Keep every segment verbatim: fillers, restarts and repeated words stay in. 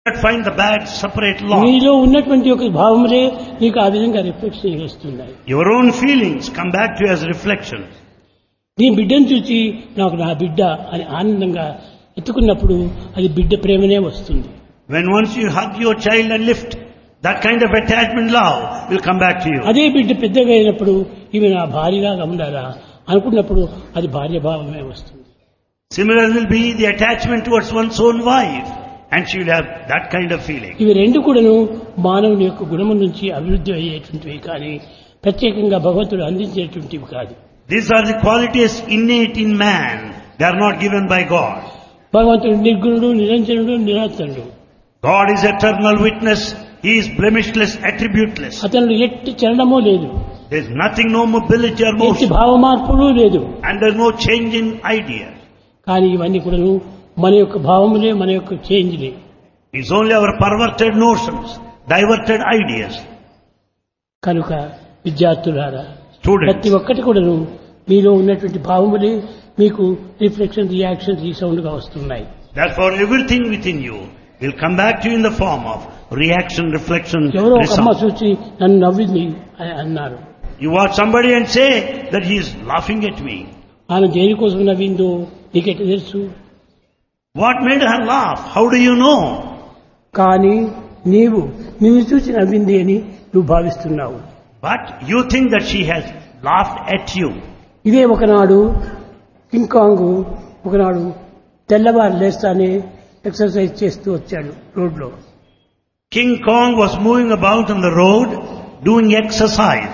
not find the bad separate law. నీలో ఉన్నటువంటి ఒక భావములే నీకు ఆ విధంగా రిఫ్లెక్షన్ చేస్తున్నాయి. Your own feelings come back to you as reflections. నీ బిడ్డను చూసి నాకు నా బిడ్డ అని ఆనందంగా ఎత్తుకున్నప్పుడు అది బిడ్డ ప్రేమనే వస్తుంది. When once you hug your child and lift, that kind of attachment love will come back to you. అదే బిడ్డ పెద్దగా అయినప్పుడు ఇవి నా భార్యలాగా ఉండాలా అనుకున్నప్పుడు అది భార్య భావమే వస్తుంది. Similar will be the attachment towards one's own wife, and she will have that kind of feeling. ఇవి రెండు కూడాను మానవుని యొక్క గుణము నుంచి అభివృద్ధి అయ్యేటువంటివి కానీ ప్రత్యేకంగా భగవంతుడు అందించేటువంటివి కాదు. These are the qualities innate in man. They are not given by God. భగవంతుడు నిర్గుణుడు, నిరంజనుడు, నిరంతరుడు. God is eternal witness. He is blemishless, attributeless. అతను ఎట్టి చలనమూ లేదు, There is nothing, no mobility or ఎట్టి motion, భావ మార్పులు లేదు. and there is no change in idea. కానీ ఇవన్నీ కూడాను మన యొక్క భావములే, మన యొక్క చేంజ్లే. It's only our perverted notions, diverted ideas. కనుక విద్యార్థులారా, Students, ప్రతి ఒక్కటి కూడాను మీలో ఉన్నటువంటి భావములే మీకు రిఫ్లెక్షన్, రియాక్షన్, రీసౌండ్ గా వస్తున్నాయి. therefore everything within you will come back to you in the form of reaction, reflection, ఎవరో ఒక అమ్మ result. చూసి నన్ను నవ్వింది అని అన్నారు. You watch somebody and say that he is laughing at me. ఆమె దేనికోసం నవ్విందో నీకెట్ట తెలుసు? What made her laugh? How do you know? కానీ నీవు నిన్ను చూసి నవ్వింది అని నువ్వు భావిస్తున్నావు. But you think that she has laughed at you. ఇదే ఒకనాడు కింకాంగ్ ఒకనాడు తెల్లవారు లేస్తానే ఎక్సర్సైజ్ చేస్తూ వచ్చాడు రోడ్లో. King Kong was moving about on the road doing exercise.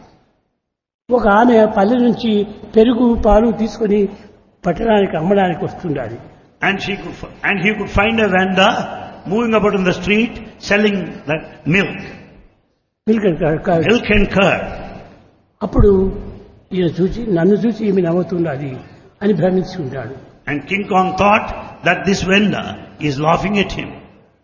ఒక ఆమె పల్లె నుంచి పెరుగు పాలు తీసుకొని పట్టణానికి అమ్మడానికి వస్తుండాలి. And she could, f- and he could find a vendor moving about on the street selling that milk, milk and curd. milk and curd. అప్పుడు ఈయన చూసి నన్ను చూసి ఈమె నవ్వుతున్నది అని భ్రమించి ఉంటాడు. And King Kong thought that this vendor is laughing at him.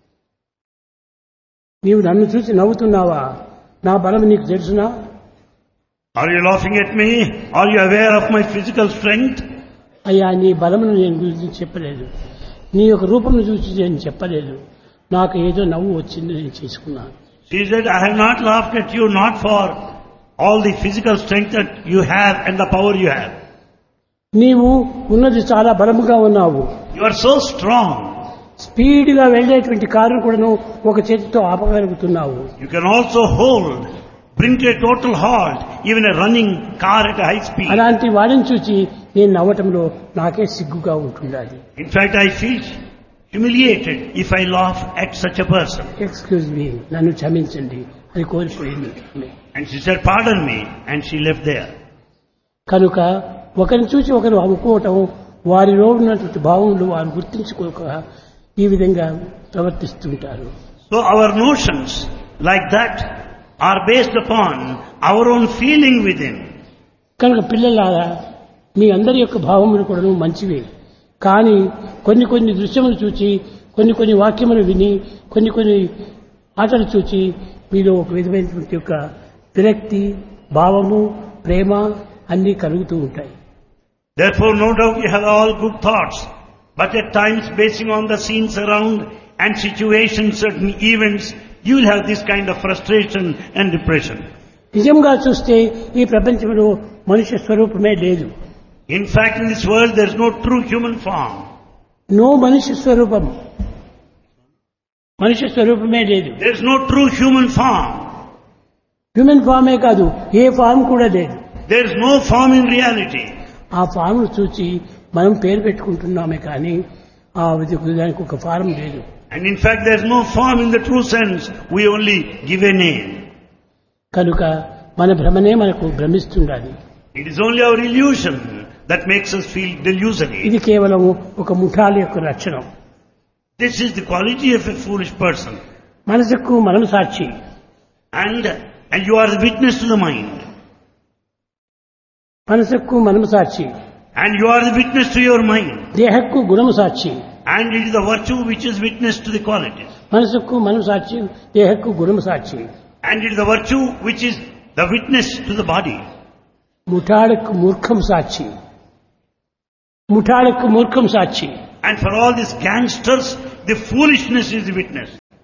నీవు నన్ను చూసి నవ్వుతున్నావా? నా బలం నీకు తెలుసునా? Are you laughing at me? Are you aware of my physical strength? అయ్యా, నీ బలమును నేను గురించి చెప్పలేదు, నీ యొక్క రూపమును చూసి నేను చెప్పలేదు, నాకు ఏదో నవ్వు వచ్చింది నేను చేసుకున్నాను. She said, I have not laughed at you not for all the physical strength that you have and the power you have. నీవు ఉన్నది చాలా బలముగా ఉన్నావు. You are so strong. స్పీడ్గా వెళ్ళేటువంటి కారును కూడాను ఒక చేతితో ఆపగలుగుతున్నావు. You can also hold, bring to a total halt even a running car at a high speed. అలాంటి వాడిని చూసి నేను నవ్వటంలో నాకే సిగ్గుగా ఉంటుండాలి. In fact, I feel humiliated if I laugh at such a person. Excuse me, నన్ను క్షమించండి అని కోల్పోయింది. And she said, pardon me, and she left there. కనుక ఒకరిని చూసి ఒకరు అనుకోవటం, వారిలో ఉన్నటువంటి భావములు వారు గుర్తించుకోక ఈ విధంగా ప్రవర్తిస్తుంటారు. So our notions like that are based upon our own feeling within. కనుక పిల్లలారా, మీ అందరి యొక్క భావములు కూడా మంచివే, కానీ కొన్ని కొన్ని దృశ్యములు చూచి, కొన్ని కొన్ని వాక్యములు విని, కొన్ని కొన్ని ఆటలు చూచి మీలో ఒక విధమైనటువంటి యొక్క విరక్తి, భావము, ప్రేమ అన్నీ కలుగుతూ ఉంటాయి. Therefore, no doubt you have all good thoughts, but at times basing on the scenes around and situations, certain events, you will have this kind of frustration and depression. నిజంగా చూస్తే ఈ ప్రపంచంలో మనుష్య స్వరూపమే లేదు. In fact, in this world there is no true human form. No మనుష్య స్వరూపం, మనుష్య స్వరూపమే లేదు. There is no true human form. Human ఫామే కాదు, ఏ ఫామ్ కూడా లేదు. There is no form in reality. ఆ ఫామ్ను చూసి మనం పేరు పెట్టుకుంటున్నామే కానీ ఆ దానికి ఒక ఫారం లేదు. And in fact, there is no form in the true sense. We only give a name. కనుక మన భ్రమనే మనకు భ్రమిస్తుండాలి. It is only our illusion that makes us feel delusory. ఇది కేవలం ఒక ముఠాల యొక్క లక్షణం. This is the quality of a foolish person. మనసుకు మనం సాక్షి. And, and you are the witness to the mind. మనసుకు మనం సాక్షి. And you are the witness to your mind. దేహకు గుణము సాక్షి. And it is the virtue which is witness to the qualities. మనసుకు మనం సాక్షి, దేహకు గుణము సాక్షి. And it is the virtue which is the witness to the body. ముఠాలకు మూర్ఖం Sakshi. ముఠాలకు మూర్ఖం Sakshi. And for all these gangsters, the foolishness is the witness.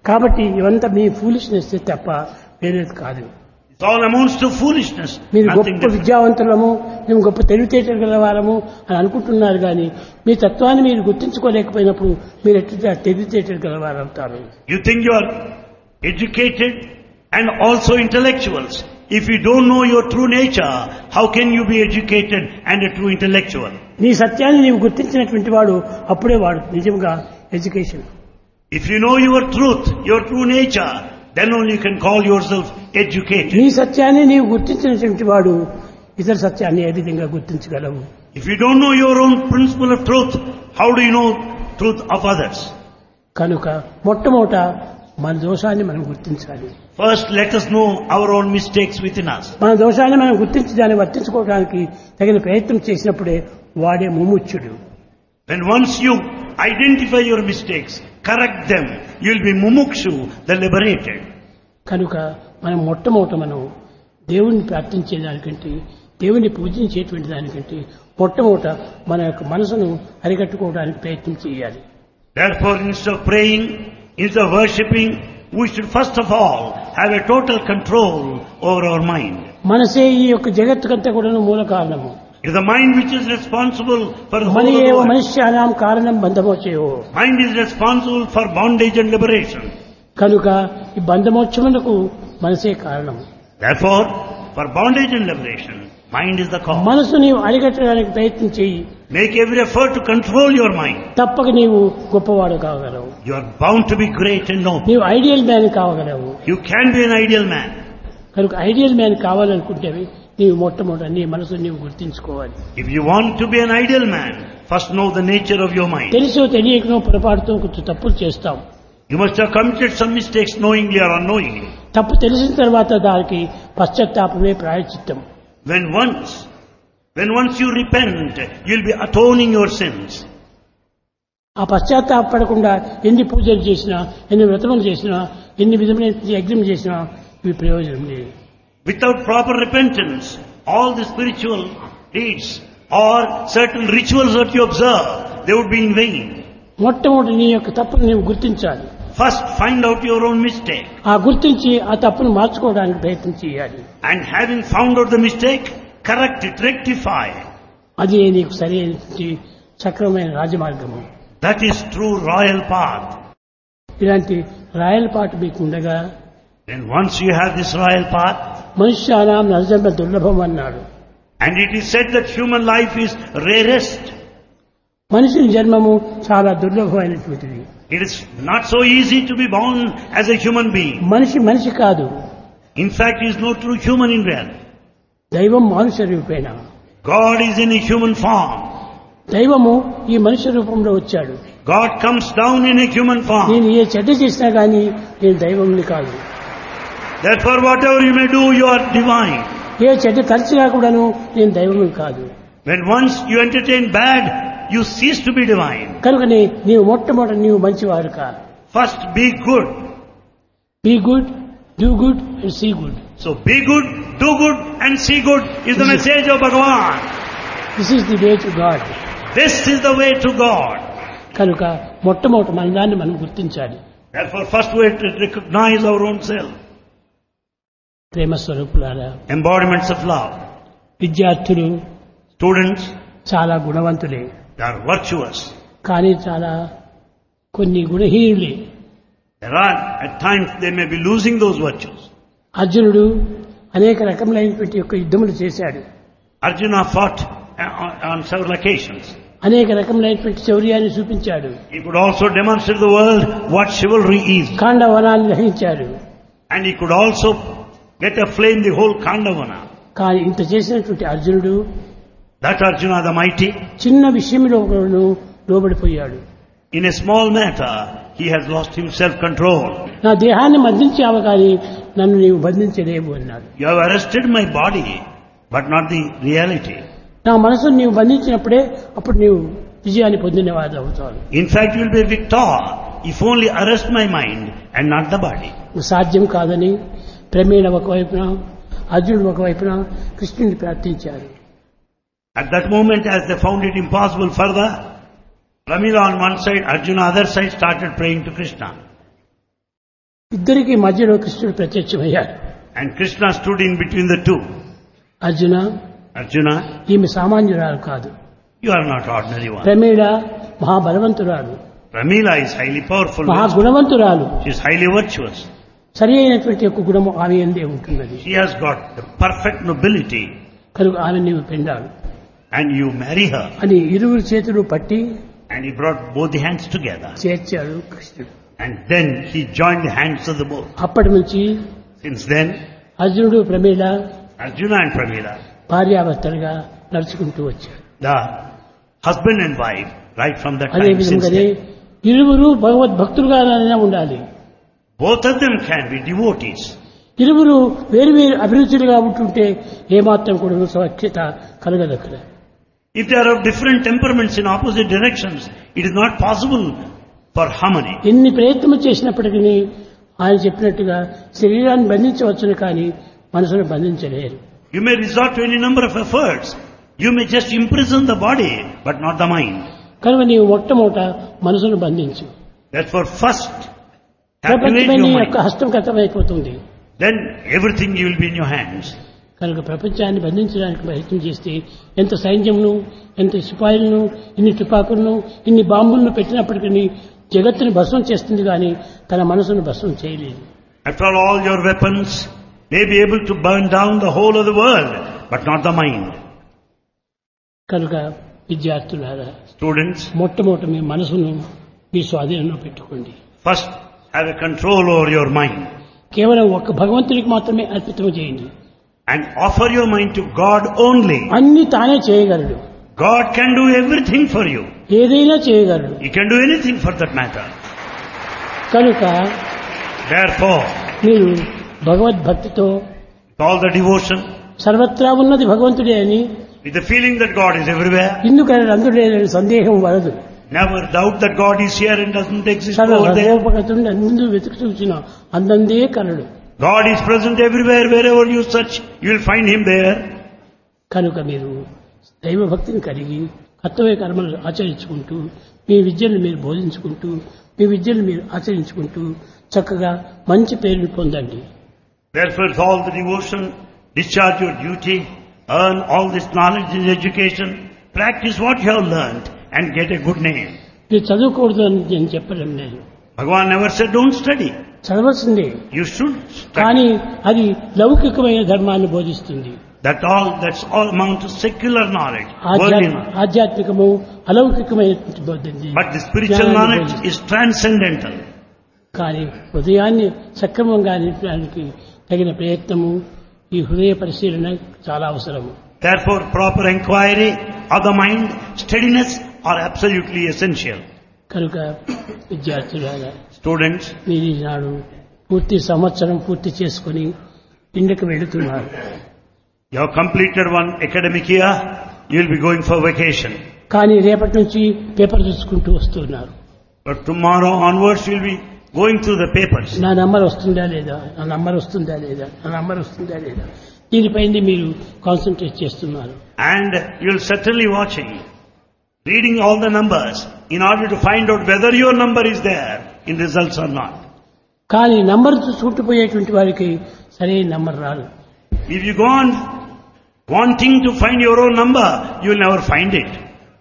కాబట్టి ఇవంతా మీ foolishness తప్ప వేరేది కాదు. It all amounts to foolishness. మీరు Nothing గొప్ప different. విద్యావంతులము, మేము గొప్ప తెలివితేటలు గలవారము అని అనుకుంటున్నారు కానీ మీ తత్వాన్ని మీరు గుర్తించుకోలేకపోయినప్పుడు మీరు ఎట్లా తెలివితేటలు గలవారు అవుతారు. You think you are educated and also intellectuals. If you don't know your true nature, how can you be educated and a true intellectual? నీ సత్యాన్ని నీవు గుర్తించినటువంటి వాడు అప్పుడే వాడు నిజంగా education. If you know your truth, your true nature, then only you can call yourself educated. నీ సత్యాన్ని నీవు గుర్తించినటువంటి వాడు ఇతర సత్యాన్ని ఏ విధంగా గుర్తించగలవు? If you don't know your own principle of truth, how do you know truth of others? కనుక మొట్టమొదట మన దోషాన్ని మనం గుర్తించాలి. First, let us know our own mistakes within us. మన దోషాన్ని మనం గుర్తించి దాన్ని వర్తించుకోవడానికి తగిన ప్రయత్నం చేసినప్పుడే వాడే ముముక్షుడు. When once you identify your mistakes, correct them, you will be mumukshu, the liberated. కనుక మనం మొట్టమొదట మనం దేవుణ్ణి ప్రార్థించే దానికంటే దేవుణ్ణి పూజించేటువంటి దానికంటే మొట్టమొదట మన యొక్క మనసును అరికట్టుకోవడానికి ప్రయత్నం చేయాలి. Therefore, instead of praying, instead of worshipping, we should first of all have a total control over our mind. మనసే ఈ యొక్క జగత్తుకంతా కూడా మూల కారణము. It is the mind which is responsible for the whole money of the ఏవ world. మనుష్యానాం కారణం బంధమోచయో. Mind is responsible for bondage and liberation. కనుక ఈ బంధమోక్షమునకు మనసే కారణం. Therefore, for bondage and liberation, mind is the cause. మనసు నీవు అరికట్టడానికి ప్రయత్నం చేయి. Make every effort to control your mind. తప్పక నీవు గొప్పవాడు కాగలవు. You are bound to be great and noble. నీవు ideal man కావగలవు. You can be an ideal man. కనుక ఐడియల్ మ్యాన్ కావాలనుకుంటే నీవు మొట్టమొదటి నీ మనసు నీవు గుర్తించుకోవాలి. If you want to be an ideal man, first know the nature of your mind. తెలుసో తెలియకనో పొరపాటుతో కొంచెం తప్పులు చేస్తాం. You must have committed some mistakes knowingly or unknowingly. తప్పు తెలిసిన తర్వాత దానికి పశ్చాత్తాపమే ప్రాయశ్చిత్తం. When once, when once you repent, you'll be atoning your sins. ఆ పశ్చాత్తాపడకుండా ఎన్ని పూజలు చేసినా, ఎన్ని వ్రతములు చేసినా, ఎన్ని విధమైన యజ్ఞం చేసినా ఇవి ప్రయోజనం లేదు. Without proper repentance, all the spiritual deeds or certain rituals that you observe, they would be in vain. మొట్టమొదటి నీ యొక్క తప్పును నీవు గుర్తించాలి. First, find out your own mistake. ఆ గుర్తించి ఆ తప్పును మార్చుకోవడానికి ప్రయత్నం చేయాలి. And having found out the mistake, correct it, rectify. అది నీకు సరైన చక్రమైన రాజమార్గము. That is true royal path. ఇలాంటి రాయల్ పాట మీకు ఉండగా Then once you have this royal path, మనుష్యానాం నరజన్మ దుర్లభం అన్నాడు. and it is said that human life is rarest. మనిషి జన్మము చాలా దుర్లభమైనటువంటిది. It is not so easy to be born as a human being. మనిషి మనిషి కాదు. In fact, he is no true human in reality. దైవం మానుష రూపేణ. God is in a human form. దైవము ఈ మనిషి రూపంలో వచ్చాడు. God comes down in a human form. నేను ఏ చెడ్డ చేసినా కానీ నేను దైవంని కాదు. Therefore, whatever you may do, you are divine. ఏ చెడ్డ తరచుగా కూడాను నేను దైవంని కాదు. When once you entertain bad, you cease to be divine. కనుకనే నీవు మొట్టమొదటి నీవు మంచివాడు కా. First, be good. Be good, do good and see good. So, be good, do good, and see good is the message of Bhagavan. This is the way to God. This is the way to God. కనుక మొట్టమొదటి మన దాన్ని మనం గుర్తించాలి. Therefore, first we have to recognize our own self. ప్రేమ స్వరూపులారా, Embodiments of love. విద్యార్థులు Students, చాలా గుణవంతులే, they are virtuous. కానీ చాలా కొన్ని గుణహీనులే. There are, at times, they may be losing those virtues. అర్జునుడు అనేక రకములైనటువంటి యొక్క యుద్ధములు చేశాడు. Arjuna fought on, on several occasions. అనేక రకములైనటువంటి శౌర్యాన్ని చూపించాడు. He could also demonstrate to the world what chivalry is. ఖాండవనాన్ని దహించాడు. And he could also get aflame the whole Khandavana. కానీ ఇంత చేసినటువంటి అర్జునుడు That Arjuna the mighty, చిన్న విషయంలో కూడాను లోబడిపోయాడు. in a small matter, he has lost himself control. నా దేహాన్ని బంధించావు కానీ నన్ను నీవు బంధించలేవు అన్నాడు. You have arrested my body, but not the reality. నా మనసును నీవు బంధించినప్పుడే అప్పుడు నీవు విజయాన్ని పొందినవాడు అవుతావు. In fact, you will be a victor if only arrest my mind and not the body. సాధ్యం కాదని ప్రమేణ ఒకవైపున అర్జునుడు ఒకవైపున కృష్ణుని ప్రార్థించారు. At that moment, as they found it impossible further, Pramila on one side, Arjuna other side started praying to Krishna. ఇద్దరికి మధ్యలో కృష్ణుడు ప్రత్యక్షమయ్యాడు. And Krishna stood in between the two. Arjuna, Arjuna, ఈమె సామాన్యురాలు కాదు. you are not ordinary one. Pramila మహాబలవంతురాలు, Pramila is highly powerful. మహాగుణవంతురాలు. She is highly virtuous. సరి అయినటువంటి యొక్క గుణము ఆమె ఎందే ఉంటున్నది. She has got the perfect nobility. కనుక ఆమె నీవు పెండాడు And you marry her. అని ఇరువురు చేతులు పట్టి And he brought both the hands together. చేర్చాడు కృష్ణుడు. And then he joined the hands of the both. అప్పటి నుంచి Since then, అర్జునుడు ప్రమీళ Arjuna and Pramila, భార్యాభర్తలుగా నడుచుకుంటూ వచ్చారు. the husband and wife, right from that అదే time since విధంగానే then, ఇరువురు భగవద్భక్తులుగానే ఉండాలి. both of them can be devotees. ఇరువురు వేరు వేరు అభిరుచులుగా ఉంటుంటే ఏమాత్రం కూడా సఖ్యత కలగదక్కడ. If they are of different temperaments in opposite directions, it is not possible for harmony. ఎన్ని ప్రయత్నం చేసినప్పటికీ ఆయన చెప్పినట్టుగా శరీరాన్ని బంధించవచ్చును కానీ మనసును బంధించలేరు. You may resort to any number of efforts. You may just imprison the body, but not the mind. కనుక నీవు మొట్టమొదట మనసును బంధించు. Therefore, first, captivate ప్రపంచమే your నీ mind. యొక్క హస్తగతమైపోతుంది. Then everything you will be in your hands. కనుక ప్రపంచాన్ని బంధించడానికి ప్రయత్నం చేస్తే ఎంత సైన్యంను, ఎంత సిపాయిలను, ఇన్ని తుపాకులను, ఇన్ని బాంబులను పెట్టినప్పటికీ జగత్తుని భస్మం చేస్తుంది కానీ తన మనసును భస్మం చేయలేదు. After all, all your weapons may be able to burn down the whole of the world, but not the mind. కనుక విద్యార్థులారా, Students, మొట్టమొదట మీ మనసును మీ స్వాధీనంలో పెట్టుకోండి. first have a control over your mind. కేవలం ఒక్క భగవంతునికి మాత్రమే అర్పితం చేయండి. And offer your mind to God only. అన్ని తానే చేయగలడు. God can do everything for you. ఏదైనా చేయగలడు. He can do anything for that matter. కనుక Therefore, మీరు భగవద్భక్తితో with all the devotion, సర్వత్రా ఉన్నది భగవంతుడే అని, with the feeling that God is everywhere, ఇందుకని అందులేని సందేహం వలదు. never doubt that God is here and doesn't exist సర్వ over there. సర్వోపగతుడు ముందు వెతుకు చూసిన అందందే కలడు. God is present everywhere. Wherever you search, you will find Him there. కనుక మీరు దైవ భక్తిని కలిగి కర్తవ్య కర్మలు ఆచరించుకుంటూ మీ విద్యను మీరు బోధించుకుంటూ మీ విద్యను మీరు ఆచరించుకుంటూ చక్కగా మంచి పేరుని పొందండి. Therefore, with all the devotion, discharge your duty, earn all this knowledge and education, practice what you have learned and get a good name. మీరు చదువుకూడదు అని నేను చెప్పలేం. నేను Bhagavan never said don't study. చదవలసిందే, You should కానీ study. అది లౌకికమైన ధర్మాన్ని బోధిస్తుంది. That all, that's all amount to secular knowledge, worldly ఆధ్యాత్మ knowledge. ఆధ్యాత్మికము అలౌకికమైనటువంటి బోధింది. But the spiritual knowledge is transcendental. కానీ హృదయాన్ని సక్రమంగా నింపడానికి తగిన ప్రయత్నము, ఈ హృదయ పరిశీలన చాలా అవసరము. Therefore, proper inquiry of the mind, steadiness are absolutely essential. కనుక విద్యార్థులారా, Students, మీరు ఈనాడు పూర్తి సంవత్సరం పూర్తి చేసుకుని ఇంటికి వెళుతున్నారు. you have completed one academic year, you will be going for vacation. కానీ రేపటి నుంచి పేపర్ చూసుకుంటూ వస్తున్నారు. But tomorrow onwards, you will be going through the papers. నా నంబర్ వస్తుందా లేదా, నా నంబర్ వస్తుందా లేదా, నా నంబర్ వస్తుందా లేదా, దీనిపైన మీరు కాన్సన్ట్రేట్ చేస్తున్నారు. And you will certainly watching, reading all the numbers in order to find out whether your number is there in results or not. కానీ నంబర్ చూసుకుంటూ పోయేటువంటి వారికి సరైన నంబర్ రాదు. If you go on wanting to find your own number, you will never find it.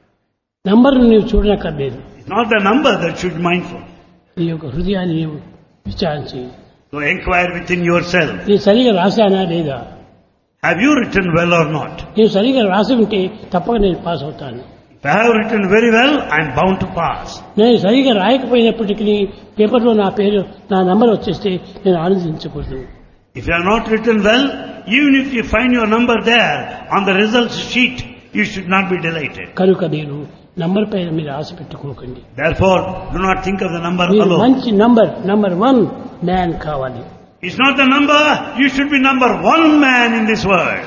నంబర్ను నీవు చూడనక్కర్లేదు. It's not the number that should be mindful. నీ యొక్క హృదయాన్ని నీవు విచారించి So inquire within yourself. నేను సరిగా రాశానా లేదా, Have you written well or not? నేను సరిగా రాసి ఉంటే తప్పక నేను పాస్ అవుతాను. If I have written very well, I am bound to pass. నేను సరిగా రాయకపోయినప్పటికీ పేపర్లో నా పేరు నా నంబర్ వచ్చేస్తే నేను ఆనందించకూడదు. If you have not written well, even if you find your number there on the results sheet, you should not be delighted. కనుక మీరు నంబర్ పైన మీరు ఆశ పెట్టుకోకండి. Therefore, do not think of the number మీరు alone. మంచి number number one man కావాలి. It's not the number, you should be number one man in this world.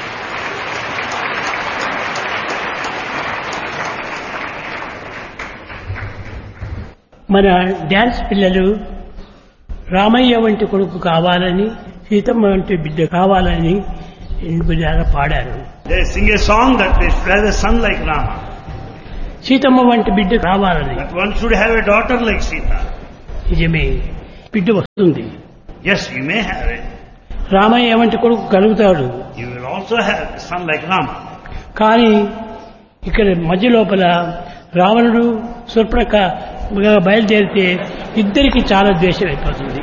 మన dance పిల్లలు రామయ్య వంటి కొడుకు కావాలని, సీతమ్మ వంటి బిడ్డ కావాలని బిడ్డగా పాడారు. They sing a song that they should have a son like Rama. Seethamma వంటి బిడ్డ కావాలని. That one should have a daughter like Sita. నిజమే. బిడ్డ వస్తుంది. Yes, you may have it. Ramayya వంటి కొడుకు కలుగుతాడు. You will also have a son like Rama. కానీ ఇక్కడ మధ్య లోపల రావణుడు శూర్పణఖ బయలుదేరితే ఇద్దరికి చాలా ద్వేషం అయిపోతుంది.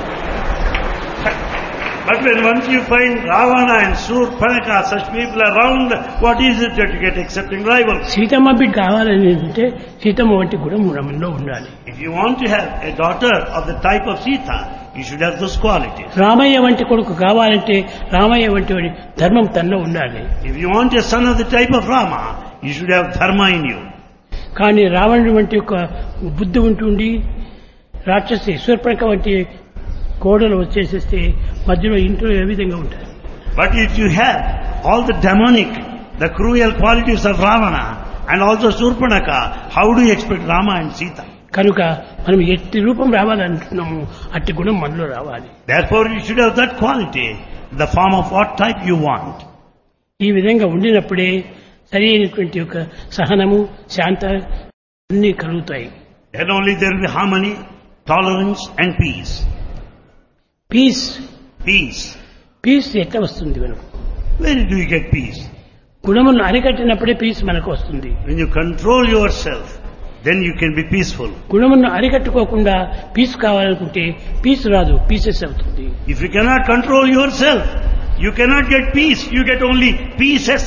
But when once you find Ravana and Surpanaka, such people around, what is it that you get accepting rivals? Seethamma బిడ్డ కావాలని అంటే సీతమ్మ వంటి గుణం మనలో ఉండాలి. If you want to have a daughter of the type of Sita, you should have those qualities. Ramayya వంటి కొడుకు కావాలంటే రామయ్య వంటి వాడి ధర్మం తనలో ఉండాలి. If you want a son of the type of Rama, you should have dharma in you. కానీ రావణుడి వంటి ఒక బుద్ధి ఉంటుండి రాక్షసి శూర్పణఖ వంటి కోడలు వచ్చేసేస్తే మధ్యలో ఇంట్లో ఏ విధంగా ఉంటారు. But if you have all the demonic, the cruel qualities of Ravana and also Surpanaka, how do you expect Rama and Sita? కనుక మనం ఎట్టి రూపం రావాలంటున్నాము అట్టి గుణం మనలో రావాలి. Therefore you should have that quality, the form of what type you want. ఈ విధంగా ఉండినప్పుడే సరి అయినటువంటి ఒక సహనము శాంత అన్నీ కలుగుతాయి. Then only there will be harmony, tolerance and peace. Piece Peace. Piece ఎట్లా వస్తుంది మనకు? Where do you get peace? గుణమును అరికట్టినప్పుడే piece మనకు వస్తుంది. When you control yourself, then you can be peaceful. గుణమును అరికట్టుకోకుండా piece కావాలనుకుంటే పీస్ రాదు, పీసెస్ అవుతుంది. If you cannot control yourself, you cannot get peace. You get only pieces.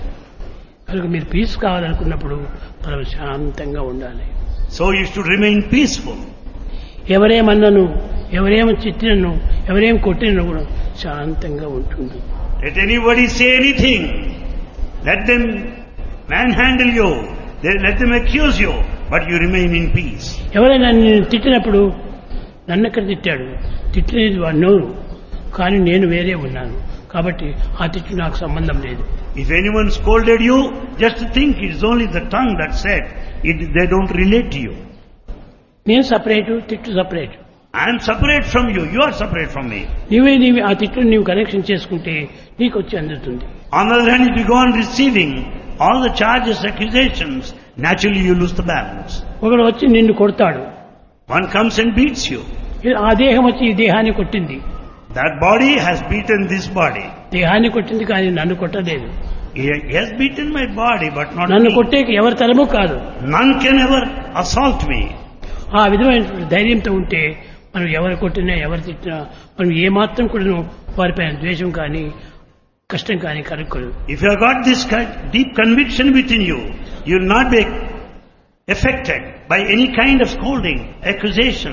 కనుక మీరు piece కావాలనుకున్నప్పుడు మనం శాంతంగా ఉండాలి. So you should remain peaceful. ఎవరేమన్నను ఎవరేమో చిత్తినను ఎవరేం కొట్టినను కూడా శాంతంగా ఉంటుంది. Let anybody say anything. Let them manhandle you. They, let them accuse you. But you remain in peace. ఎవరైనా నేను తిట్టినప్పుడు నన్ను ఎక్కడ తిట్టాడు, తిట్టినది వాడు నోరు, కానీ నేను వేరే ఉన్నాను కాబట్టి ఆ తిట్టు నాకు సంబంధం లేదు. If anyone scolded you, just think it's only the tongue that said. It, they don't relate to you. నేను సపరేటు, తిట్టు separate. I am separate from you. You are separate from me. నీవే నీవి ఆ తిట్టును నీవు కనెక్షన్ చేసుకుంటే నీకు వచ్చి అందుతుంది. On the other hand, if you go on receiving all the charges, accusations, naturally you lose the balance. ఒకడు వచ్చి నిన్ను కొడతాడు, One comes and beats you. ఆ దేహం వచ్చి ఈ దేహాన్ని కొట్టింది. That body has beaten this body. దేహాన్ని కొట్టింది కానీ నన్ను కొట్టలేదు. He has beaten my body, but not నన్ను me. కొట్టేకి ఎవరి తరము కాదు. None can ever assault me. ఆ విధమైన ధైర్యంతో ఉంటే మనం ఎవరు కొట్టినా ఎవరు తిట్టినా మనం ఏమాత్రం కూడా వారిపైన ద్వేషం కానీ కష్టం కానీ కలుక్కోదు. If you have got this kind, deep conviction within you, you will not be affected by any kind of scolding, accusation.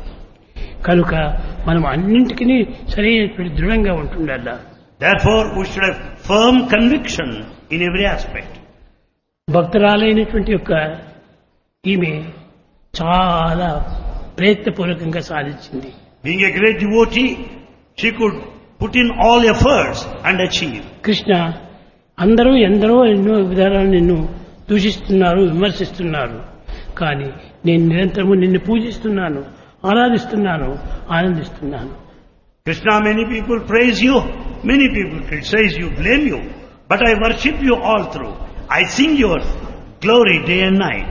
కనుక మనం అన్నింటికీ సరైనటువంటి దృఢంగా ఉంటుండాల. Therefore, we should have firm conviction in every aspect. భక్తురాలైనటువంటి యొక్క ఈమె చాలా ప్రయత్నపూర్వకంగా సాధించింది. Being a great devotee, she could put in all efforts and achieve. Krishna, అందరూ ఎందరో ఎన్నో విధానాలు నిన్ను దూషిస్తున్నారు, విమర్శిస్తున్నారు, కానీ నేను నిరంతరము నిన్ను పూజిస్తున్నాను, ఆరాధిస్తున్నాను, ఆనందిస్తున్నాను. Krishna, many people praise you, many people criticize you, blame you, but I worship you all through. I sing your glory day and night.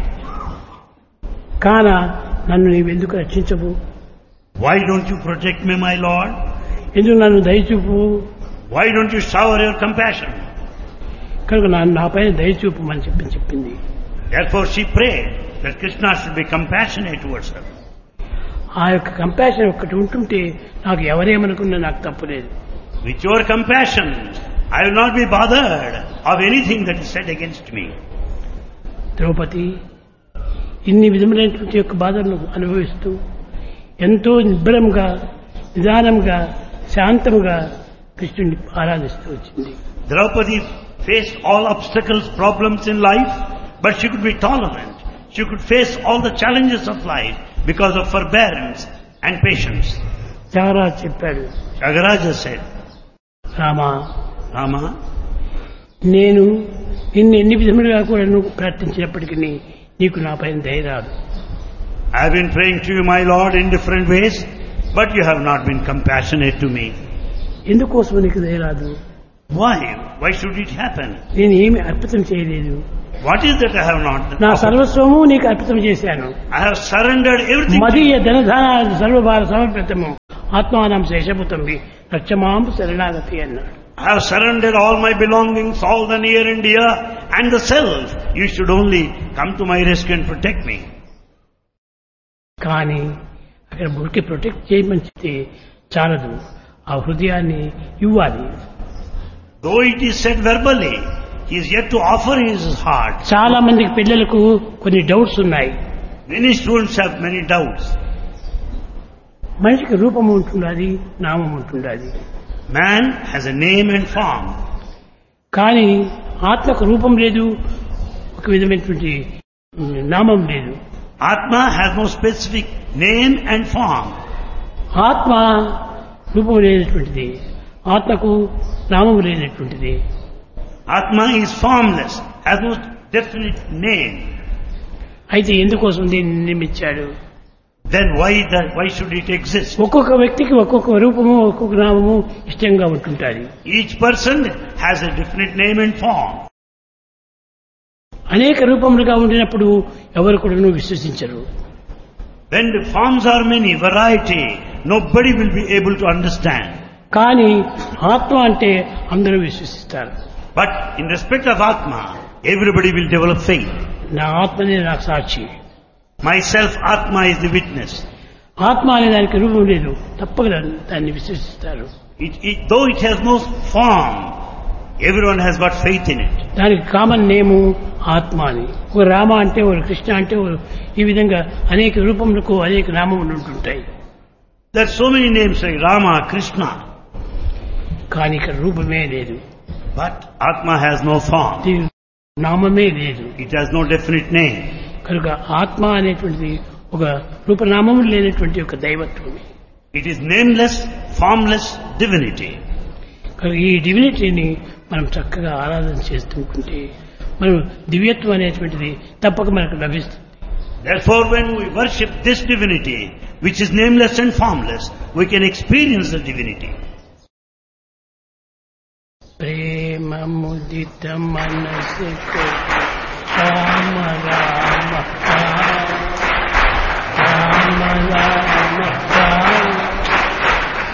కాన నన్ను నీవెందుకు రక్షించవు? Why don't you protect me, my Lord? ఎందుకు నన్ను దయచూపు? Why don't you shower your compassion? కనుక నన్ను నాపైన దయచూపమని చెప్పి చెప్పింది. Therefore she prayed that Krishna should be compassionate towards her. ఆ యొక్క కంపాషన్ ఒక్కటి ఉంటుంటే నాకు ఎవరేమనుకున్నా నాకు తప్పులేదు. With your compassion, I will not be bothered of anything that is said against me. Draupadi ఇన్ని విధములైనటువంటి యొక్క బాధలను అనుభవిస్తూ ఎంతో నిబ్బరంగా, నిదానంగా, శాంతముగా కృష్ణుని ఆరాధిస్తూ వచ్చింది. Draupadi faced all obstacles, problems in life, but she could be tolerant. She could face all the challenges of life because of forbearance and patience. Tyagaraju చెప్పాడు, Tyagaraja said, రామా, Rama, నేను నిన్ను ఎన్ని విధములుగా కూడా నువ్వు ప్రార్థించినప్పటికీ నీకు నా పైన దయ రాదు. I have been praying to you, my Lord, in different ways, but you have not been compassionate to me. ఎందుకోసం నీకు దయ రాదు? Why? Why should it happen? నేను ఏమి అర్పితం చేయలేదు. What is that I have not done? నా సర్వస్వము నీకు అర్పితం చేశాను. I have surrendered everything. మదీయ ధనధాన సర్వభార సమర్పితము ఆత్మానం శేషభూతం రక్షమాం శరణాగతి అన్నాడు. I have surrendered all my belongings, all the near and dear, and the self. You should only come to my rescue and protect me. కానీ అక్కడ మురికి ప్రొటెక్ట్ చేయమని చెప్తే చాలదు, ఆ హృదయాన్ని ఇవ్వాలి. Though it is said verbally, he is yet to offer his heart. చాలా మందికి పిల్లలకు కొన్ని డౌట్స్ ఉన్నాయి. Many students have many doubts. మనిషికి రూపం ఉంటున్నది, నామం ఉంటున్నది. Man has a name and form. కానీ ఆత్మకు రూపం లేదు, ఒక విధమైనటువంటి నామం లేదు. Atma has no specific name and form. ఆత్మ రూపం లేనటువంటిది, ఆత్మకు నామం లేనటువంటిది. Atma is formless, has no definite name. అయితే ఎందుకోసం దీన్ని నిర్మించాడు? Then why that, why should it exist? ఒక్కొక్క వ్యక్తికి ఒక్కొక్క రూపము, ఒక్కొక్క నామము ఇష్టంగా ఉంటుంటారు. Each person has a different name and form. అనేక రూపములుగా ఉండినప్పుడు ఎవరు కూడా విశ్వసించరు. When the forms are many, variety, nobody will be able to understand. కానీ ఆత్మ అంటే అందరూ విశ్వసిస్తారు. But in respect of Atma, everybody will develop faith. నా ఆత్మనే నాకు సాక్షి. Myself, Atma is the witness. ఆత్మ అనే దానికి రూపం లేదు, తప్పక దాన్ని విశ్వసిస్తారు. It, it, though it has no form, everyone has got faith in it. దానికి కామన్ నేము ఆత్మ అని. ఒక రామ అంటే, ఒక కృష్ణ అంటే, ఈ విధంగా అనేక రూపములకు అనేక నామములు ఉంటుంటాయి. There are so many names like Rama, Krishna. కానీ ఇక్కడ రూపమే లేదు. But Atma has no form. నామమే లేదు. It has no definite name. కనుక ఆత్మ అనేటువంటిది ఒక రూపనామము లేనటువంటి ఒక దైవత్వం. It is nameless, formless divinity. కనుక ఈ డివినిటీని మనం చక్కగా ఆరాధన చేస్తుంటే మనం దివ్యత్వం అనేటువంటిది తప్పక మనకు లభిస్తుంది. Therefore, when we worship this divinity, which is nameless and formless, we can experience the divinity. ప్రేమ ముదిత మనసు